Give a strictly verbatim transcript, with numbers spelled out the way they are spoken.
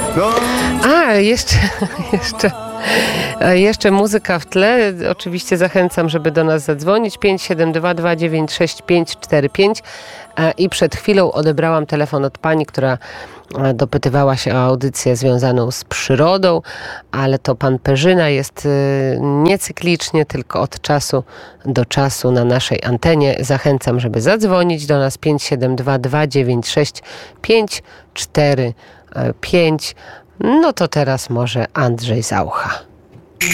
No. A, jeszcze, jeszcze, jeszcze muzyka w tle. Oczywiście zachęcam, żeby do nas zadzwonić. pięć siedem dwa dwa dziewięć sześć pięć cztery pięć. I przed chwilą odebrałam telefon od pani, która dopytywała się o audycję związaną z przyrodą, ale to pan Perzyna jest niecyklicznie, tylko od czasu do czasu na naszej antenie. Zachęcam, żeby zadzwonić do nas pięć siedem dwa dwa dziewięć sześć pięć cztery pięć. No to teraz może Andrzej Zaucha.